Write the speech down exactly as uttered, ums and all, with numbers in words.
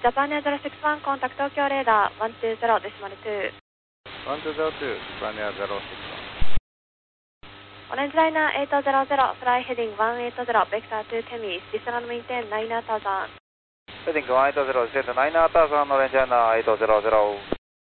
Japan Air zero six one, contact Tokyo radar one two zero decimal two. one two zero two, Japan Air zero six one. Orange Liner eight zero zero, fly heading one eight zero, vector to Temis, descend maintain nine thousand. Heading one eight zero, descend nine thousand, Orange Liner eight zero zero.